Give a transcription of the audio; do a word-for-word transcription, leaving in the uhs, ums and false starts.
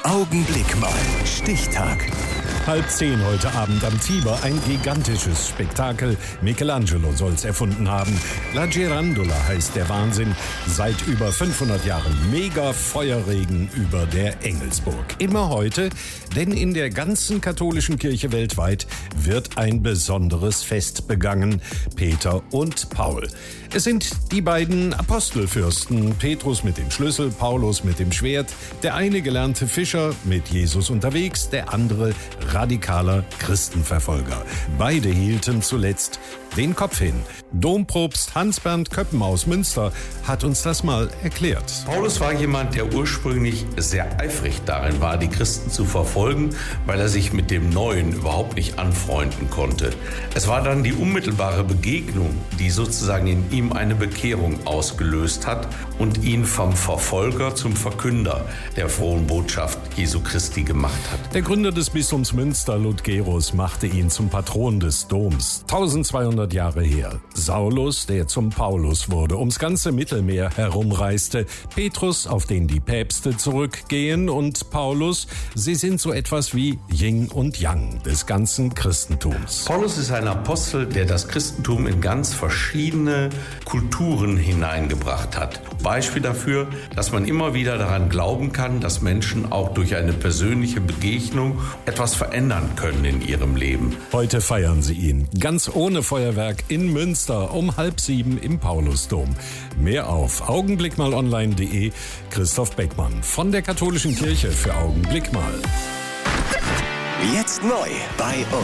Augenblick mal. Stichtag. Halb zehn heute Abend am Tiber, ein gigantisches Spektakel. Michelangelo soll's erfunden haben. La Girandola heißt der Wahnsinn. Seit über fünfhundert Jahren mega Feuerregen über der Engelsburg. Immer heute, denn in der ganzen katholischen Kirche weltweit wird ein besonderes Fest begangen. Peter und Paul. Es sind die beiden Apostelfürsten, Petrus mit dem Schlüssel, Paulus mit dem Schwert, der eine gelernte Fischer mit Jesus unterwegs, der andere radikaler Christenverfolger. Beide hielten zuletzt den Kopf hin. Dompropst Hans-Bernd Köppen aus Münster hat uns das mal erklärt. Paulus war jemand, der ursprünglich sehr eifrig darin war, die Christen zu verfolgen, weil er sich mit dem Neuen überhaupt nicht anfreunden konnte. Es war dann die unmittelbare Begegnung, die sozusagen in ihm eine Bekehrung ausgelöst hat und ihn vom Verfolger zum Verkünder der frohen Botschaft Jesu Christi gemacht hat. Der Gründer des Bistums Münster, Ludgerus, machte ihn zum Patron des Doms. zwölfhundert Jahre her. Saulus, der zum Paulus wurde, ums ganze Mittelmeer herumreiste. Petrus, auf den die Päpste zurückgehen, und Paulus, sie sind so etwas wie Yin und Yang des ganzen Christentums. Paulus ist ein Apostel, der das Christentum in ganz verschiedene Kulturen hineingebracht hat. Beispiel dafür, dass man immer wieder daran glauben kann, dass Menschen auch durch eine persönliche Begegnung etwas verändern können in ihrem Leben. Heute feiern sie ihn, ganz ohne Feuerwerk in Münster um halb sieben im Paulusdom. Mehr auf augenblickmalonline punkt de. Christoph Beckmann von der Katholischen Kirche für Augenblick mal. Jetzt neu bei uns.